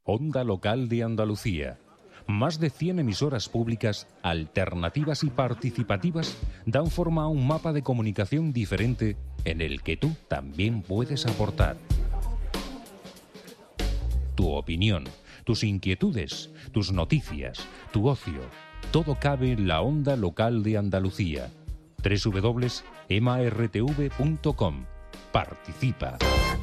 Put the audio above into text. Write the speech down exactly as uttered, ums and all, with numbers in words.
Onda Local de Andalucía. Más de cien emisoras públicas, alternativas y participativas dan forma a un mapa de comunicación diferente en el que tú también puedes aportar. Tu opinión, tus inquietudes, tus noticias, tu ocio, todo cabe en la Onda Local de Andalucía. doble u doble u doble u punto ema erre te ve punto com. Participa.